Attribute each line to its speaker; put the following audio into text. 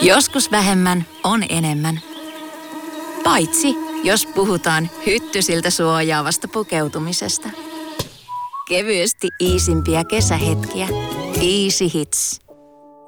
Speaker 1: Joskus vähemmän on enemmän. Paitsi jos puhutaan hyttysiltä suojaavasta pukeutumisesta. Kevyesti iisimpiä kesähetkiä. Easy Hits.